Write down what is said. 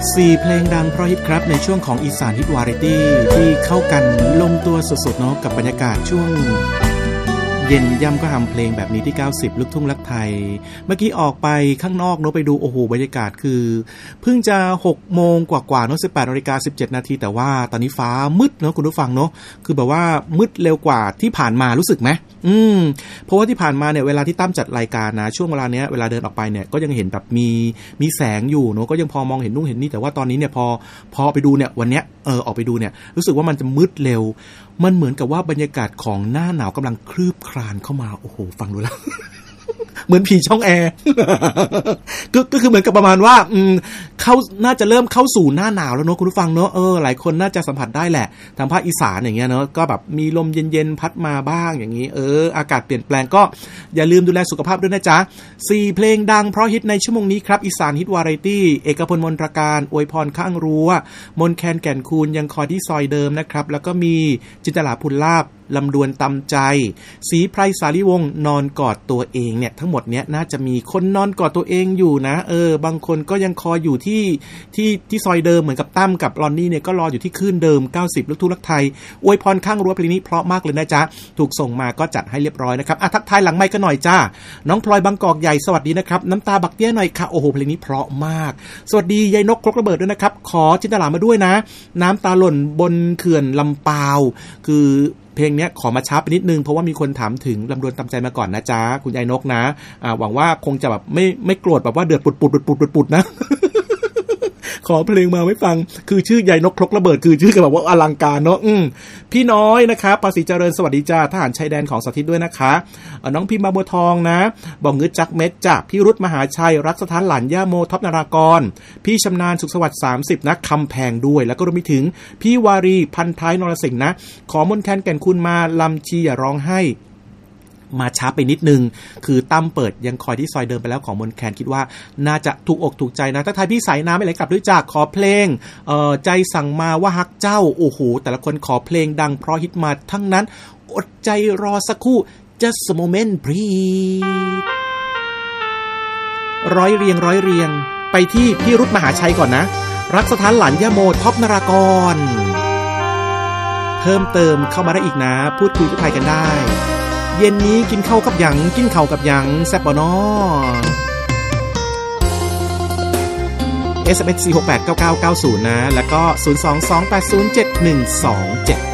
4 เพลงดังเพราะฮิตครับในช่วงของอีสานฮิตวาไรตี้ที่เข้ากันลงตัวสุดๆเนาะกับบรรยากาศช่วงเย็นย่ำก็ทำเพลงแบบนี้ที่90ลูกทุ่งรักไทยเมื่อกี้ออกไปข้างนอกเนาะไปดูโอ้โหบรรยากาศคือเพิ่งจะ6โมงกว่าๆเนาะ 18:17 นาทีแต่ว่าตอนนี้ฟ้ามืดเนาะคุณผู้ฟังเนาะคือแบบว่ามืดเร็วกว่าที่ผ่านมารู้สึกไหมเพราะว่าที่ผ่านมาเนี่ยเวลาที่ตั้มจัดรายการนะช่วงเวลาเนี้ยเวลาเดินออกไปเนี่ยก็ยังเห็นแบบมีแสงอยู่เนาะก็ยังพอมองเห็นนู่นเห็นนี่แต่ว่าตอนนี้เนี่ยพอไปดูเนี่ยวันเนี้ยออกไปดูเนี่ยรู้สึกว่ามันจะมืดเร็วมันเหมือนกับว่าบรรยากาศของหน้าหนาวกำลังคลืบคลานเข้ามาโอ้โหฟังดูแล้ว เหมือนผีช่องแอร์ ก็คือเหมือนกับประมาณว่าน่าจะเริ่มเข้าสู่หน้าหนาวแล้วเนอะคุณผู้ฟังเนอะหลายคนน่าจะสัมผัสได้แหละทางภาคอีสานอย่างเงี้ยเนอะก็แบบมีลมเย็นๆพัดมาบ้างอย่างงี้อากาศเปลี่ยนแปลงก็อย่าลืมดูแลสุขภาพด้วยนะจ๊ะ4เพลงดังเพราะฮิตในชั่วโมงนี้ครับอีสานฮิตวาไรตี้เอกพลมนตรการอวยพรข้างรั้วมนแคนแก่นคูนยังคอยที่ซอยเดิมนะครับแล้วก็มีจินตลาภูลลาภลำดวนตำใจศรีไพรสาลีวงศ์นอนกอดตัวเองเนี่ยทั้งหมดเนี้ยน่าจะมีคนนอนกอดตัวเองอยู่นะบางคนก็ยังคอยอยู่ที่ซอยเดิมเหมือนกับตั้มกับลอนนี่เนี่ยก็รออยู่ที่คลื่นเดิม90ลูกทุ่งรักไทยอวยพรข้างรั้วเพลงนี้เพราะมากเลยนะจ๊ะถูกส่งมาก็จัดให้เรียบร้อยนะครับทักทายหลังไมค์กันหน่อยจ้าน้องพลอยบางกอกใหญ่สวัสดีนะครับน้ำตาบักเตี้ยหน่อยค่ะโอ้โหเพลงนี้เพราะมากสวัสดียายนกครกระเบิดด้วยนะครับขอจินตลามาด้วยนะน้ำตาหล่นบนเขื่อนลำปาวคือเพลงนี้ขอมาช้าไปนิดนึงเพราะว่ามีคนถามถึงลำดวนตำใจมาก่อนนะจ๊ะคุณยายนกนะหวังว่าคงจะแบบไม่โกรธแบบว่าเดือดปุดนะ ขอเพลงมาไม่ฟังคือชื่อยายนกครกระเบิดคือชื่อแบบว่าอลังการเนาะพี่น้อยนะคะภาษีเจริญสวัสดีจ้าทหารชายแดนของสถิตด้วยนะคะน้องพิมพ์บาบัวทองนะบอกงึดจักเม็ดจ้ะพี่รุตมหาชัยรักสถานหลานย่าโมท็อปนารากรพี่ชำนาญสุขสวัสดิ์30นะคำแพงด้วยแล้วก็รวมไปถึงพี่วารีพันท้ายนรสิงห์นะขอมนแคนแก่นคุณมาลำชีอย่าร้องให้มาช้าไปนิดนึงคือตั้มเปิดยังคอยที่ซอยเดิมไปแล้วของมนแคนคิดว่าน่าจะถูกอกถูกใจนะถ้าทายพี่สายน้ำไม่ไหลกลับด้วยจากขอเพลงใจสั่งมาว่าฮักเจ้าโอ้โหแต่ละคนขอเพลงดังเพราะฮิตมาทั้งนั้นอดใจรอสักครู่ just a moment please ร้อยเรียงไปที่พี่รุตมหาชัยก่อนนะรักสถานหลานย่าโมท็อปนารากรเพิ่มเติมเข้ามาได้อีกนะพูดคุยกับใครกันได้เย็นนี้กินข้าวกับหยังกินข้าวกับหยังแซ่บบ่น้อ SMS 4689990นะแล้วก็022807127